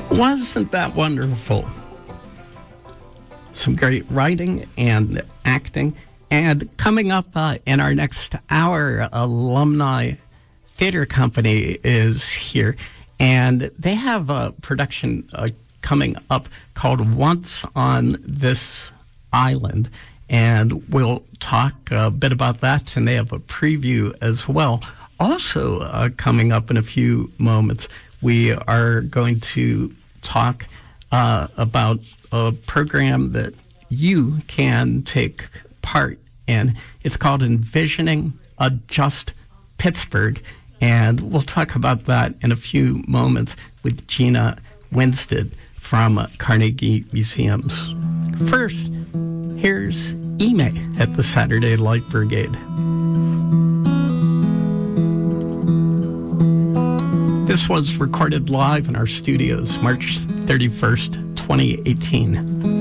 Wasn't that wonderful? Some great writing and acting. And coming up in our next hour, Alumni Theater Company is here. And they have a production coming up called Once on This Island. And we'll talk a bit about that. And they have a preview as well. Also coming up in a few moments, we are going to talk about a program that you can take part in. It's called Envisioning a Just Pittsburgh, and we'll talk about that in a few moments with Gina Winstead from Carnegie Museums. First, here's Ime at the Saturday Light Brigade. This was recorded live in our studios, March 31st, 2018.